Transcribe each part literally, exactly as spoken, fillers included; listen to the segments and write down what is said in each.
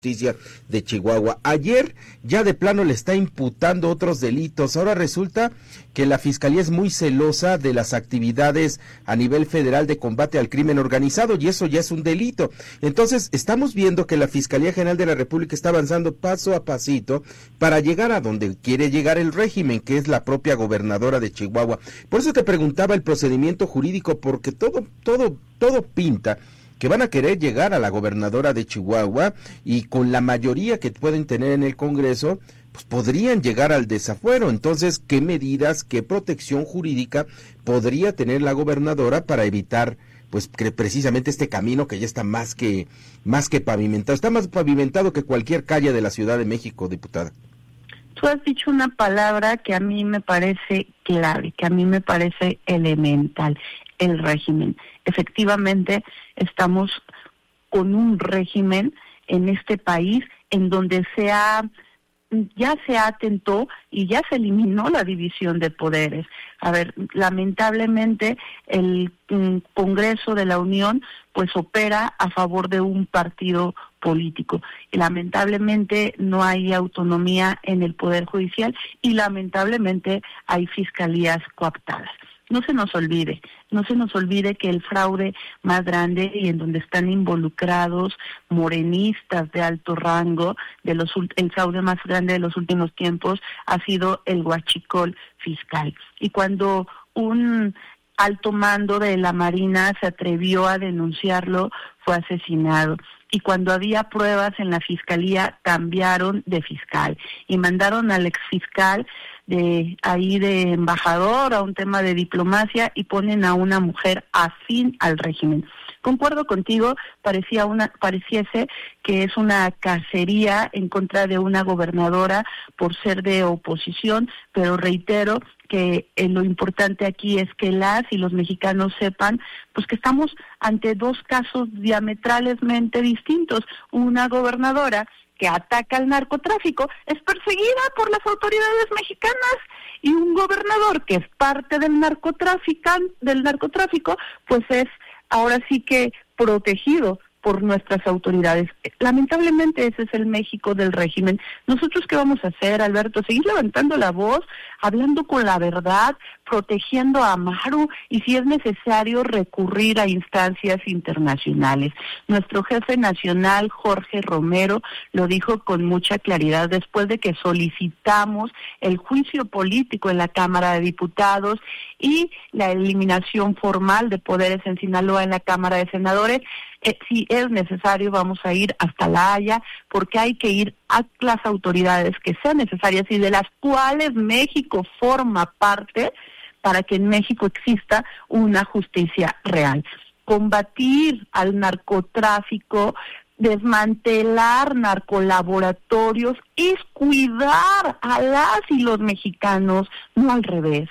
Justicia de Chihuahua. Ayer ya de plano le está imputando otros delitos. Ahora resulta que la Fiscalía es muy celosa de las actividades a nivel federal de combate al crimen organizado y eso ya es un delito. Entonces estamos viendo que la Fiscalía General de la República está avanzando paso a pasito para llegar a donde quiere llegar el régimen, que es la propia gobernadora de Chihuahua. Por eso te preguntaba el procedimiento jurídico, porque todo, todo, todo pinta que van a querer llegar a la gobernadora de Chihuahua y con la mayoría que pueden tener en el Congreso, pues podrían llegar al desafuero. Entonces, ¿qué medidas, qué protección jurídica podría tener la gobernadora para evitar, pues, que precisamente este camino que ya está más que, más que pavimentado? Está más pavimentado que cualquier calle de la Ciudad de México, diputada. Tú has dicho una palabra que a mí me parece clave, que a mí me parece elemental, el régimen. Efectivamente, estamos con un régimen en este país en donde se ha, ya se atentó y ya se eliminó la división de poderes. A ver, lamentablemente el mm, Congreso de la Unión pues opera a favor de un partido político. Y lamentablemente no hay autonomía en el Poder Judicial y lamentablemente hay fiscalías cooptadas. No se nos olvide, no se nos olvide que el fraude más grande y en donde están involucrados morenistas de alto rango, de los el fraude más grande de los últimos tiempos ha sido el huachicol fiscal. Y cuando un alto mando de la Marina se atrevió a denunciarlo, fue asesinado. Y cuando había pruebas en la fiscalía, cambiaron de fiscal y mandaron al exfiscal de ahí de embajador a un tema de diplomacia y ponen a una mujer afín al régimen. Concuerdo contigo, parecía una, pareciese que es una cacería en contra de una gobernadora por ser de oposición, pero reitero que eh, lo importante aquí es que las y los mexicanos sepan pues que estamos ante dos casos diametralmente distintos. Una gobernadora que ataca al narcotráfico es perseguida por las autoridades mexicanas y un gobernador que es parte del narcotráfico, del narcotráfico, pues es ahora sí que protegido por nuestras autoridades. Lamentablemente ese es el México del régimen. ¿Nosotros qué vamos a hacer, Alberto? Seguir levantando la voz, hablando con la verdad, protegiendo a Maru y si es necesario recurrir a instancias internacionales. Nuestro jefe nacional, Jorge Romero, lo dijo con mucha claridad después de que solicitamos el juicio político en la Cámara de Diputados y la eliminación formal de poderes en Sinaloa en la Cámara de Senadores. Eh, si es necesario, vamos a ir hasta La Haya, porque hay que ir a las autoridades que sean necesarias y de las cuales México forma parte para que en México exista una justicia real. Combatir al narcotráfico, desmantelar narcolaboratorios, es cuidar a las y los mexicanos, no al revés.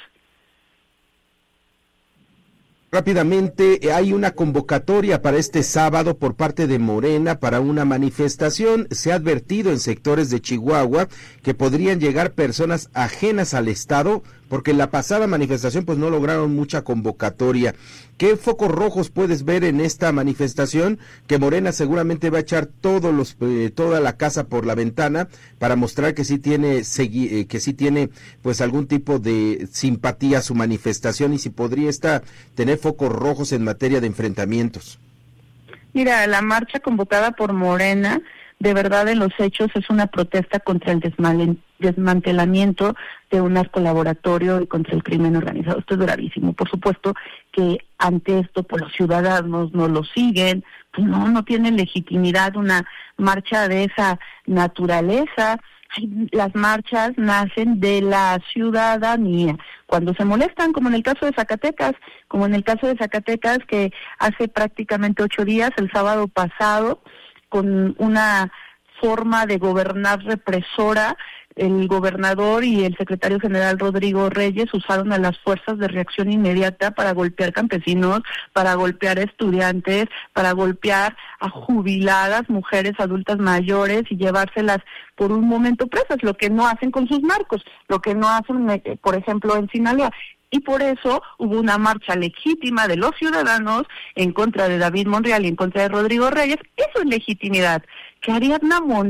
Rápidamente, hay una convocatoria para este sábado por parte de Morena para una manifestación. Se ha advertido en sectores de Chihuahua que podrían llegar personas ajenas al Estado, porque en la pasada manifestación pues no lograron mucha convocatoria. ¿Qué focos rojos puedes ver en esta manifestación? Que Morena seguramente va a echar todos los eh, toda la casa por la ventana para mostrar que sí tiene segui, eh, que sí tiene pues algún tipo de simpatía a su manifestación y si podría esta tener focos rojos en materia de enfrentamientos. Mira, la marcha convocada por Morena, de verdad en los hechos es una protesta contra el desmantelamiento de un narcolaboratorio y contra el crimen organizado. Esto es gravísimo. Por supuesto que ante esto pues los ciudadanos no lo siguen, pues no, no tienen legitimidad una marcha de esa naturaleza. Las marchas nacen de la ciudadanía. Cuando se molestan, como en el caso de Zacatecas, como en el caso de Zacatecas, que hace prácticamente ocho días, el sábado pasado, con una forma de gobernar represora, el gobernador y el secretario general Rodrigo Reyes usaron a las fuerzas de reacción inmediata para golpear campesinos, para golpear estudiantes, para golpear a jubiladas, mujeres adultas mayores y llevárselas por un momento presas, lo que no hacen con sus narcos, lo que no hacen, por ejemplo, en Sinaloa. Y por eso hubo una marcha legítima de los ciudadanos en contra de David Monreal y en contra de Rodrigo Reyes. Eso es legitimidad. Que Ariadna Montiel